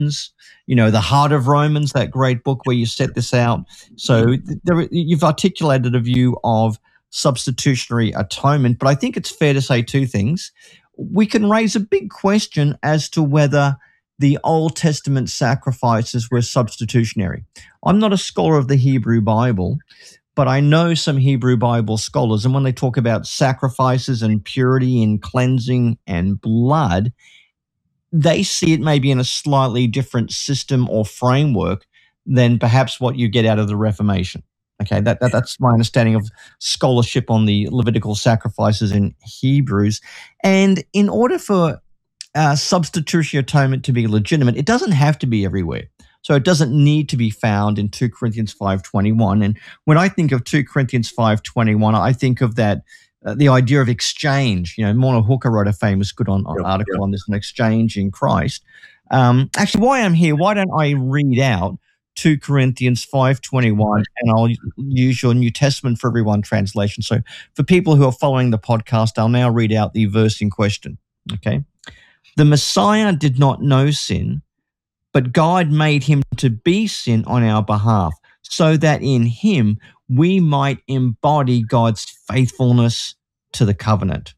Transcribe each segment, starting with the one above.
The Heart of Romans, that great book where you set this out. So you've articulated a view of substitutionary atonement, but I think it's fair to say two things. We can raise a big question as to whether the Old Testament sacrifices were substitutionary. I'm not a scholar of the Hebrew Bible, but I know some Hebrew Bible scholars, and when they talk about sacrifices and purity and cleansing and blood, they see it maybe in a slightly different system or framework than perhaps what you get out of the Reformation. Okay, that's my understanding of scholarship on the Levitical sacrifices in Hebrews. And in order for substitutionary atonement to be legitimate, it doesn't have to be everywhere. So it doesn't need to be found in 2 Corinthians 5:21. And when I think of 2 Corinthians 5:21, I think of that, the idea of exchange. Morna Hooker wrote a famous good article on this, an exchange in Christ. Actually, while I'm here, why don't I read out 2 Corinthians 5:21, and I'll use your New Testament for Everyone translation. So for people who are following the podcast, I'll now read out the verse in question. Okay. The Messiah did not know sin, but God made him to be sin on our behalf, so that in him we might embody God's faithfulness to the covenant.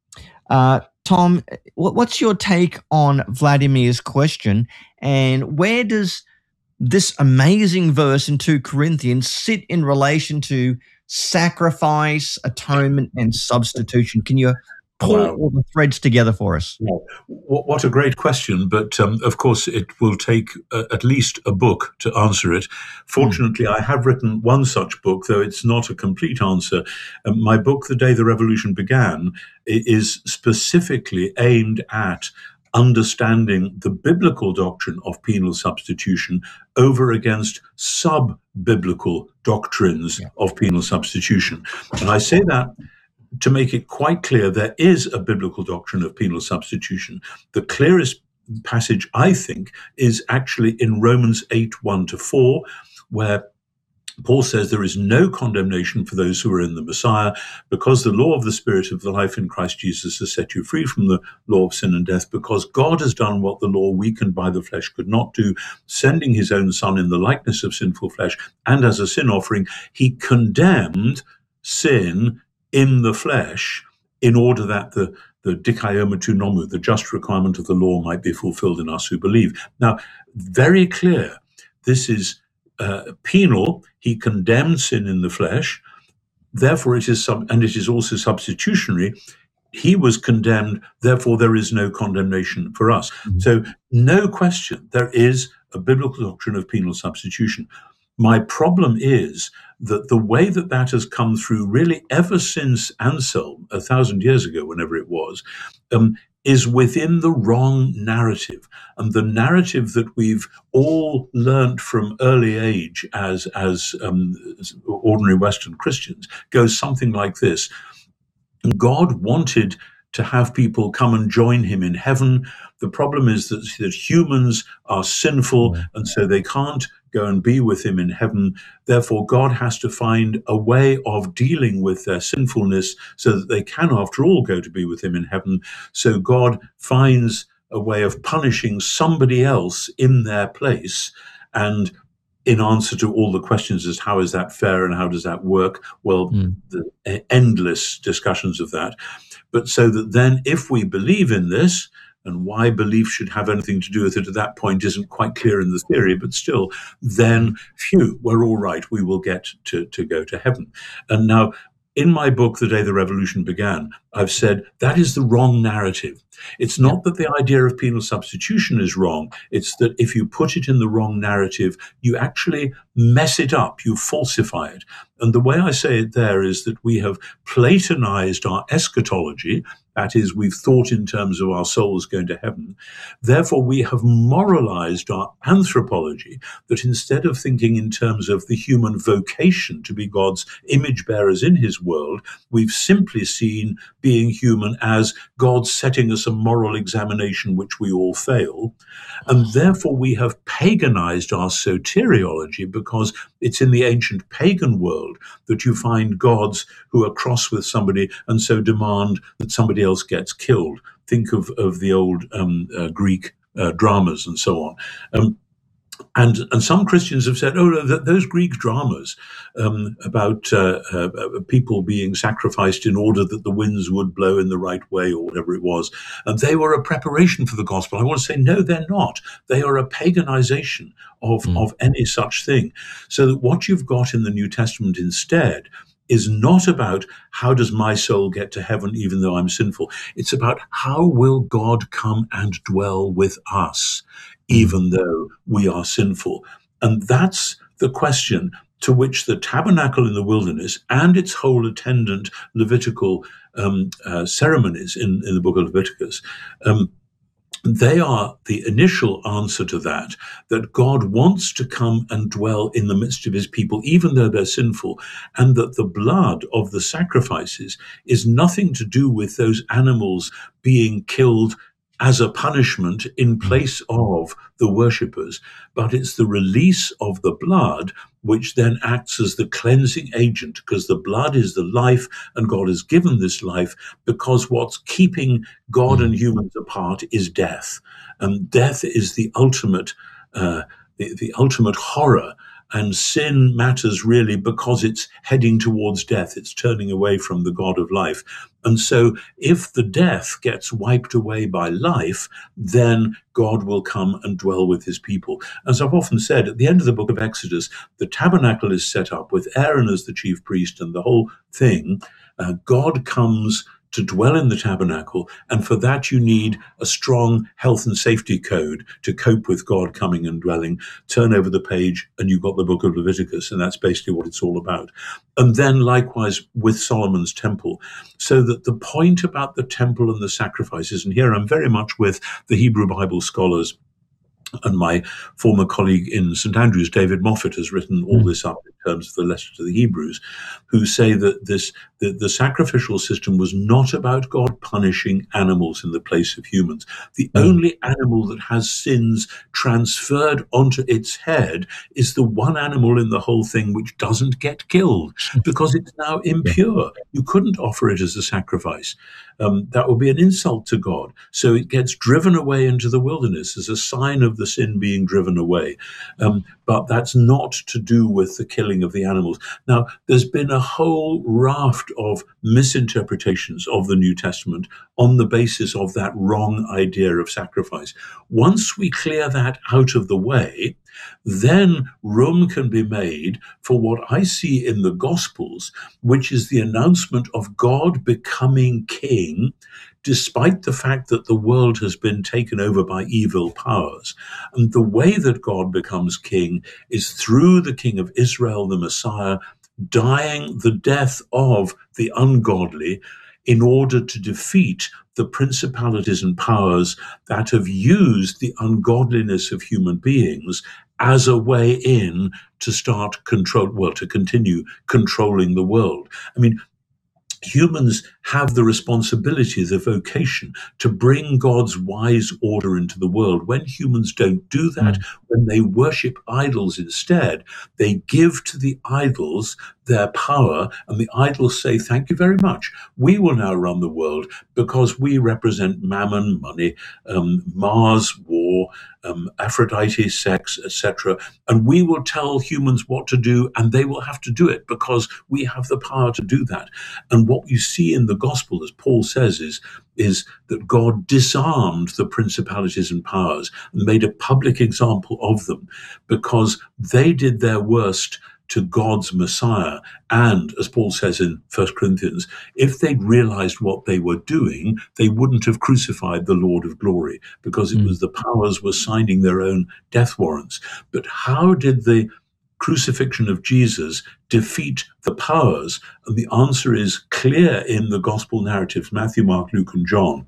Tom, what's your take on Vladimir's question, and where does this amazing verse in 2 Corinthians sit in relation to sacrifice, atonement, and substitution? Can you pull all the threads together for us? What a great question, but of course it will take at least a book to answer it. Fortunately, I have written one such book, though it's not a complete answer. My book, The Day the Revolution Began, is specifically aimed at understanding the biblical doctrine of penal substitution over against sub-biblical doctrines of penal substitution. And I say that to make it quite clear, there is a biblical doctrine of penal substitution. The clearest passage, I think, is actually in Romans 8:1-4, where Paul says there is no condemnation for those who are in the Messiah, because the law of the Spirit of the life in Christ Jesus has set you free from the law of sin and death, because God has done what the law weakened by the flesh could not do, sending his own Son in the likeness of sinful flesh, and as a sin offering, he condemned sin in the flesh in order that the dikaioma tu nomu, the just requirement of the law, might be fulfilled in us who believe. Now, very clear, this is penal. He condemned sin in the flesh. Therefore, it is and it is also substitutionary. He was condemned. Therefore, there is no condemnation for us. So, no question, there is a biblical doctrine of penal substitution. My problem is that the way that has come through really ever since Anselm, 1,000 years ago, whenever it was, is within the wrong narrative. And the narrative that we've all learned from early age as ordinary Western Christians goes something like this. God wanted to have people come and join him in heaven. The problem is that humans are sinful, and so they can't go and be with him in heaven. Therefore, God has to find a way of dealing with their sinfulness so that they can, after all, go to be with him in heaven. So God finds a way of punishing somebody else in their place. And in answer to all the questions as how is that fair and how does that work? Well, the endless discussions of that. But so that then if we believe in this, and why belief should have anything to do with it at that point isn't quite clear in the theory, but still, then, phew, we're all right, we will get to go to heaven. And now, in my book, The Day the Revolution Began, I've said that is the wrong narrative. It's not that the idea of penal substitution is wrong. It's that if you put it in the wrong narrative, you actually mess it up, you falsify it. And the way I say it there is that we have Platonized our eschatology. That is, we've thought in terms of our souls going to heaven. Therefore, we have moralized our anthropology, that instead of thinking in terms of the human vocation to be God's image bearers in his world, we've simply seen being human as God setting us a moral examination which we all fail. And therefore, we have paganized our soteriology, because it's in the ancient pagan world that you find gods who are cross with somebody and so demand that somebody else gets killed. Think of the old Greek dramas and so on. And some Christians have said, oh, those Greek dramas about people being sacrificed in order that the winds would blow in the right way or whatever it was, and they were a preparation for the gospel. I want to say, no, they're not. They are a paganization of any such thing. So that what you've got in the New Testament instead is not about how does my soul get to heaven even though I'm sinful. It's about how will God come and dwell with us even though we are sinful. And that's the question to which the tabernacle in the wilderness and its whole attendant Levitical ceremonies in the book of Leviticus, they are the initial answer to that God wants to come and dwell in the midst of his people, even though they're sinful, and that the blood of the sacrifices is nothing to do with those animals being killed as a punishment in place of the worshippers, but it's the release of the blood which then acts as the cleansing agent, because the blood is the life and God has given this life, because what's keeping God and humans apart is death. And death is the ultimate the ultimate horror. And sin matters really because it's heading towards death. It's turning away from the God of life. And so if the death gets wiped away by life, then God will come and dwell with his people. As I've often said, at the end of the book of Exodus, the tabernacle is set up with Aaron as the chief priest and the whole thing. God comes to dwell in the tabernacle, and for that you need a strong health and safety code to cope with God coming and dwelling. Turn over the page and you've got the book of Leviticus, and that's basically what it's all about. And then likewise with Solomon's temple, so that the point about the temple and the sacrifices, and here I'm very much with the Hebrew Bible scholars, and my former colleague in St. Andrews, David Moffat, has written all this up in terms of the letter to the Hebrews, who say that the sacrificial system was not about God punishing animals in the place of humans. The only animal that has sins transferred onto its head is the one animal in the whole thing which doesn't get killed, because it's now impure. You couldn't offer it as a sacrifice. That would be an insult to God. So it gets driven away into the wilderness as a sign of the sin being driven away. But that's not to do with the killing of the animals. Now, there's been a whole raft of misinterpretations of the New Testament on the basis of that wrong idea of sacrifice. Once we clear that out of the way, then room can be made for what I see in the Gospels, which is the announcement of God becoming king, despite the fact that the world has been taken over by evil powers. And the way that God becomes king is through the King of Israel, the Messiah, dying the death of the ungodly in order to defeat the principalities and powers that have used the ungodliness of human beings as a way in to to continue controlling the world. I mean, humans have the responsibility, the vocation to bring God's wise order into the world. When humans don't do that, when they worship idols instead, they give to the idols their power, and the idols say, thank you very much. We will now run the world because we represent mammon, money, Mars, war, Aphrodite, sex, etc. And we will tell humans what to do, and they will have to do it because we have the power to do that. And what you see in the gospel, as Paul says, is that God disarmed the principalities and powers and made a public example of them because they did their worst to God's Messiah. And as Paul says in 1 Corinthians, if they'd realized what they were doing, they wouldn't have crucified the Lord of glory, because it was the powers were signing their own death warrants. But how did the crucifixion of Jesus defeat the powers? And the answer is clear in the gospel narratives, Matthew, Mark, Luke, and John,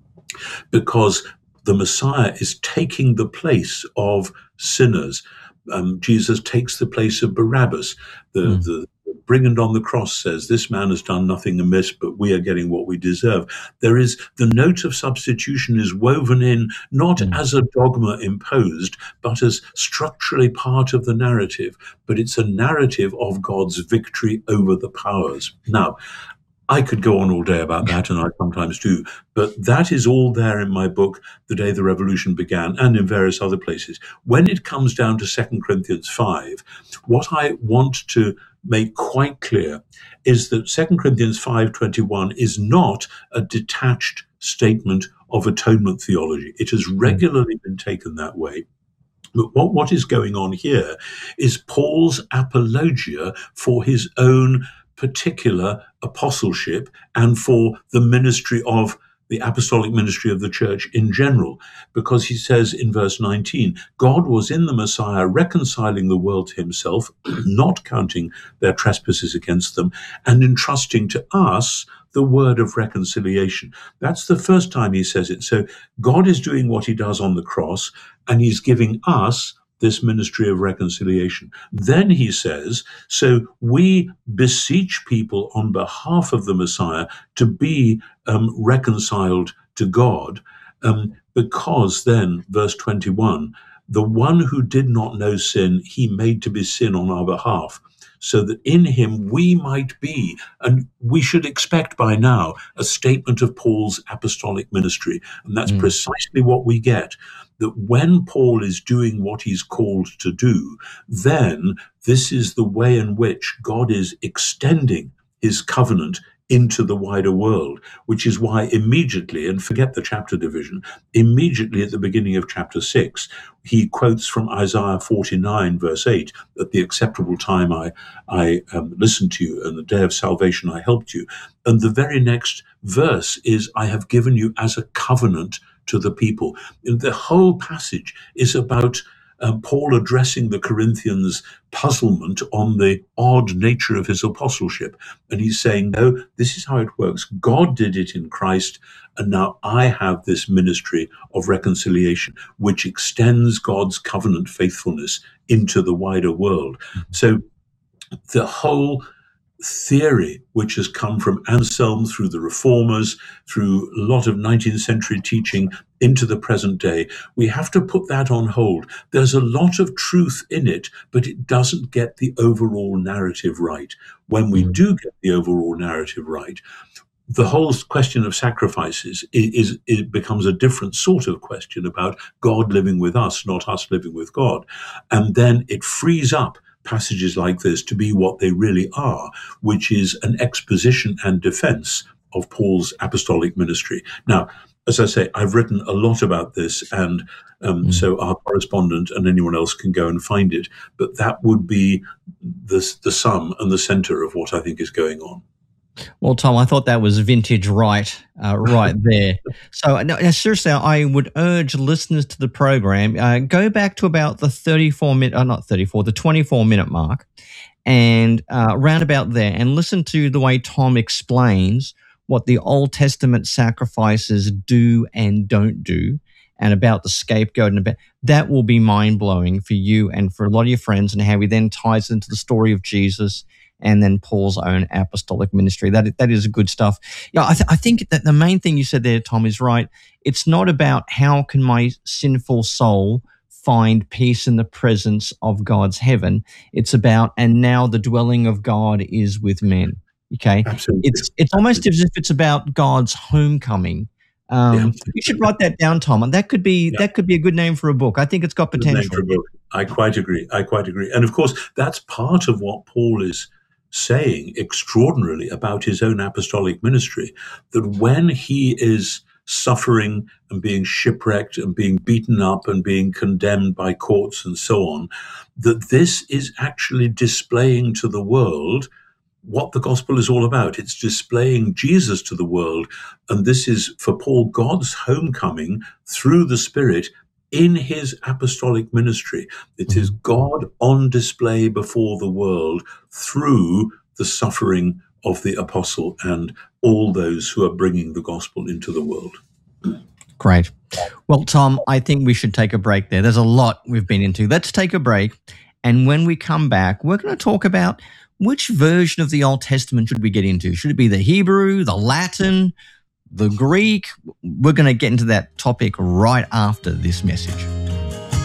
because the Messiah is taking the place of sinners. Jesus takes the place of Barabbas. The brigand on the cross says, this man has done nothing amiss, but we are getting what we deserve. There is the note of substitution is woven in, not as a dogma imposed, but as structurally part of the narrative. But it's a narrative of God's victory over the powers. Now, I could go on all day about that, and I sometimes do, but that is all there in my book, The Day the Revolution Began, and in various other places. When it comes down to 2 Corinthians 5, what I want to make quite clear is that 2 Corinthians 5:21 is not a detached statement of atonement theology. It has regularly been taken that way. But what is going on here is Paul's apologia for his own particular apostleship and for the ministry of the apostolic ministry of the church in general, because he says in verse 19, God was in the Messiah reconciling the world to himself, not counting their trespasses against them, and entrusting to us the word of reconciliation. That's the first time he says it. So God is doing what he does on the cross, and he's giving us this ministry of reconciliation. Then he says, so we beseech people on behalf of the Messiah to be reconciled to God, because then, verse 21, the one who did not know sin, he made to be sin on our behalf, so that in him we might be. And we should expect by now a statement of Paul's apostolic ministry. And that's precisely what we get. That when Paul is doing what he's called to do, then this is the way in which God is extending his covenant into the wider world, which is why immediately, and forget the chapter division, immediately at the beginning of chapter 6, he quotes from Isaiah 49, verse 8, at the acceptable time I listened to you, and the day of salvation I helped you. And the very next verse is, I have given you as a covenant to the people. And the whole passage is about Paul addressing the Corinthians' puzzlement on the odd nature of his apostleship. And he's saying, no, this is how it works. God did it in Christ, and now I have this ministry of reconciliation, which extends God's covenant faithfulness into the wider world. So the whole theory, which has come from Anselm through the Reformers, through a lot of 19th century teaching into the present day, we have to put that on hold. There's a lot of truth in it, but it doesn't get the overall narrative right. When we do get the overall narrative right, the whole question of sacrifices it becomes a different sort of question about God living with us, not us living with God. And then it frees up passages like this to be what they really are, which is an exposition and defense of Paul's apostolic ministry. Now, as I say, I've written a lot about this, and so our correspondent and anyone else can go and find it. But that would be the sum and the center of what I think is going on. Well, Tom, I thought that was vintage right there. So, no, seriously, I would urge listeners to the program, go back to about the 24-minute mark, and round about there, and listen to the way Tom explains what the Old Testament sacrifices do and don't do, and about the scapegoat, and about that will be mind-blowing for you and for a lot of your friends, and how he then ties into the story of Jesus and then Paul's own apostolic ministry. That is good stuff. Yeah, I think that the main thing you said there, Tom, is right. It's not about how can my sinful soul find peace in the presence of God's heaven. It's about, and now the dwelling of God is with men. Okay, Absolutely. It's almost as if it's about God's homecoming. You should write that down, Tom, and that could be a good name for a book. I think it's got potential. I quite agree. And of course, that's part of what Paul is saying extraordinarily about his own apostolic ministry, that when he is suffering and being shipwrecked and being beaten up and being condemned by courts and so on, that this is actually displaying to the world what the gospel is all about. It's displaying Jesus to the world. And this is, for Paul, God's homecoming through the Spirit in his apostolic ministry. It is God on display before the world through the suffering of the apostle and all those who are bringing the gospel into the world. Great. Well, Tom, I think we should take a break there. There's a lot we've been into. Let's take a break. And when we come back, we're going to talk about which version of the Old Testament should we get into? Should it be the Hebrew, the Latin, the Greek? We're going to get into that topic right after this message.